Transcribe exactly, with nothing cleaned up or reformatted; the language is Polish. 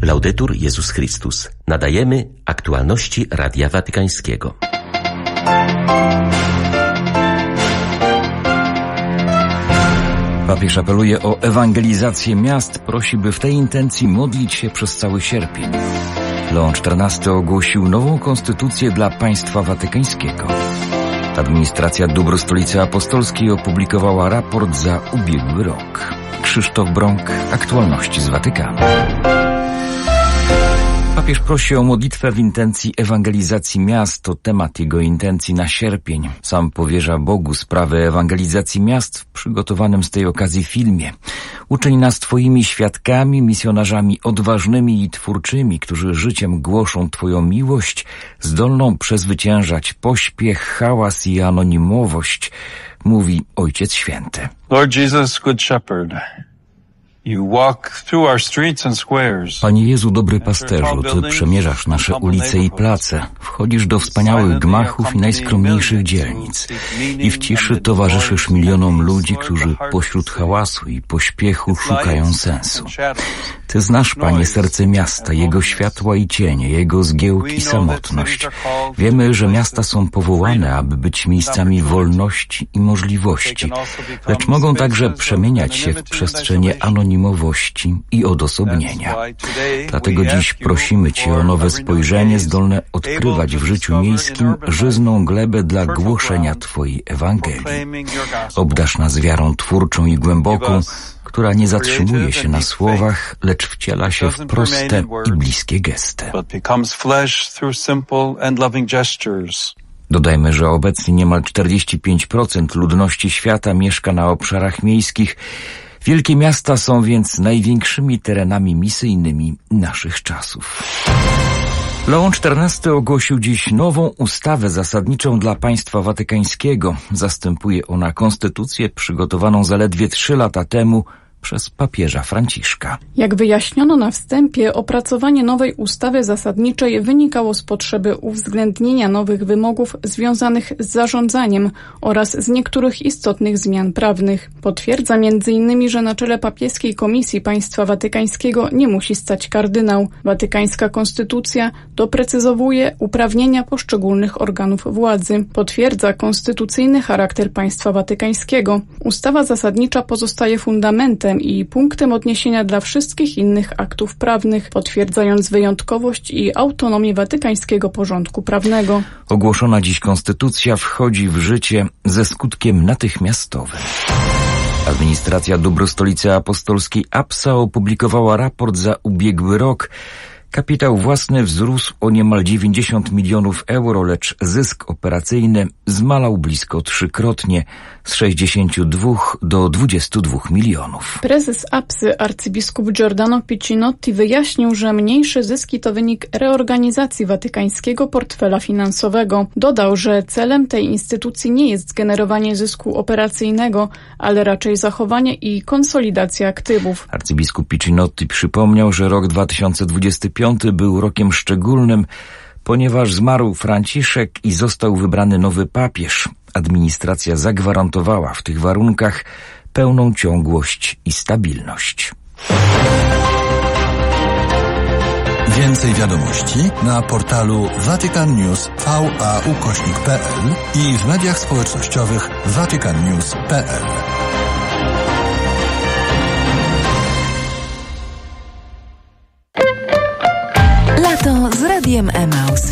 Laudetur Jezus Chrystus. Nadajemy aktualności Radia Watykańskiego. Papież apeluje o ewangelizację miast, prosi, by w tej intencji modlić się przez cały sierpień. Leon czternasty ogłosił nową konstytucję dla państwa watykańskiego. Administracja dóbr Stolicy Apostolskiej opublikowała raport za ubiegły rok. Krzysztof Brąk, aktualności z Watykanu. Papież prosi o modlitwę w intencji ewangelizacji miast. To temat jego intencji na sierpień. Sam powierza Bogu sprawę ewangelizacji miast w przygotowanym z tej okazji filmie. Uczyń nas Twoimi świadkami, misjonarzami odważnymi i twórczymi, którzy życiem głoszą Twoją miłość, zdolną przezwyciężać pośpiech, hałas i anonimowość, mówi Ojciec Święty. Lord Jesus, Good Shepherd, You walk through our streets and squares. Panie Jezu, dobry pasterzu, Ty przemierzasz nasze ulice i place, wchodzisz do wspaniałych gmachów i najskromniejszych dzielnic i w ciszy towarzyszysz milionom ludzi, którzy pośród hałasu i pośpiechu szukają sensu. Ty znasz, Panie, serce miasta, jego światła i cienie, jego zgiełk i samotność. Wiemy, że miasta są powołane, aby być miejscami wolności i możliwości, lecz mogą także przemieniać się w przestrzenie anonimowości i odosobnienia. Dlatego dziś prosimy Cię o nowe spojrzenie zdolne odkrywać w życiu miejskim żyzną glebę dla głoszenia Twojej Ewangelii. Obdarz nas wiarą twórczą i głęboką, która nie zatrzymuje się na słowach, lecz wciela się w proste i bliskie gesty. Dodajmy, że obecnie niemal czterdzieści pięć procent ludności świata mieszka na obszarach miejskich. Wielkie miasta są więc największymi terenami misyjnymi naszych czasów. Leon czternasty ogłosił dziś nową ustawę zasadniczą dla państwa watykańskiego. Zastępuje ona konstytucję przygotowaną zaledwie trzy lata temu przez papieża Franciszka. Jak wyjaśniono na wstępie, opracowanie nowej ustawy zasadniczej wynikało z potrzeby uwzględnienia nowych wymogów związanych z zarządzaniem oraz z niektórych istotnych zmian prawnych. Potwierdza między innymi, że na czele papieskiej Komisji Państwa Watykańskiego nie musi stać kardynał. Watykańska konstytucja doprecyzowuje uprawnienia poszczególnych organów władzy. Potwierdza konstytucyjny charakter państwa watykańskiego. Ustawa zasadnicza pozostaje fundamentem i punktem odniesienia dla wszystkich innych aktów prawnych, potwierdzając wyjątkowość i autonomię watykańskiego porządku prawnego. Ogłoszona dziś konstytucja wchodzi w życie ze skutkiem natychmiastowym. Administracja dóbr Stolicy Apostolskiej A P S A opublikowała raport za ubiegły rok. Kapitał własny wzrósł o niemal dziewięćdziesiąt milionów euro, lecz zysk operacyjny zmalał blisko trzykrotnie, z sześćdziesięciu dwóch do dwudziestu dwóch milionów. Prezes A P S Y arcybiskup Giordano Piccinotti wyjaśnił, że mniejsze zyski to wynik reorganizacji watykańskiego portfela finansowego. Dodał, że celem tej instytucji nie jest generowanie zysku operacyjnego, ale raczej zachowanie i konsolidacja aktywów. Arcybiskup Piccinotti przypomniał, że rok dwa tysiące dwudziesty piąty był rokiem szczególnym, ponieważ zmarł Franciszek i został wybrany nowy papież. Administracja zagwarantowała w tych warunkach pełną ciągłość i stabilność. Więcej wiadomości na portalu Vatican News V A ukośnik P L i w mediach społecznościowych vatican news kropka p l. Lato z Radiem Emaus.